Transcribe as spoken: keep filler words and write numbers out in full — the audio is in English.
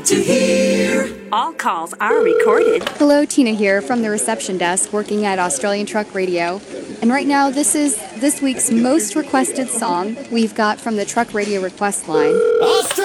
like to hear. All calls are recorded. Hello, Tina here from the reception desk working at Australian Truck Radio. And right now, this is this week's most requested song we've got from the Truck Radio request line.